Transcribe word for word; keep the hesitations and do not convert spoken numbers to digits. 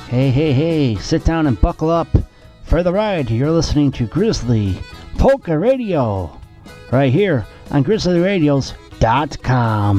Hey, hey, hey, sit down and buckle up for the ride. You're listening to Grizzly Polka Radio right here on grizzly radios dot com.